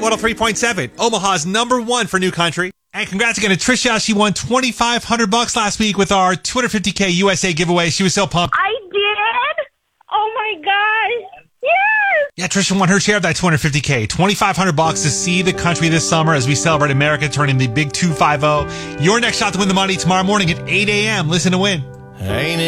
103.7, Omaha's #1 for new country. And congrats again to Trisha. She won $2,500 last week with our $250K USA giveaway. She was so pumped. I did? Oh my gosh. Yes! Yeah, Trisha won her share of that $250K. $2,500 to see the country this summer as we celebrate America turning the big 250. Your next shot to win the money tomorrow morning at 8 a.m. Listen to win. Ain't